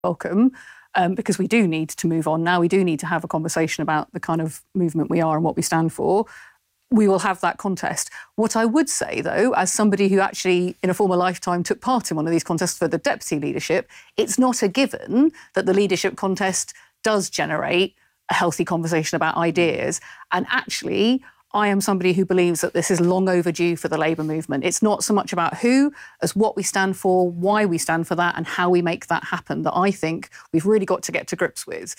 welcome, because we do need to move on now. We do need to have a conversation about the kind of movement we are and what we stand for. We will have that contest. What I would say, though, as somebody who actually in a former lifetime took part in one of these contests for the deputy leadership, it's not a given that the leadership contest does generate a healthy conversation about ideas. And actually, I am somebody who believes that this is long overdue for the Labour movement. It's not so much about who as what we stand for, why we stand for that, and how we make that happen that I think we've really got to get to grips with.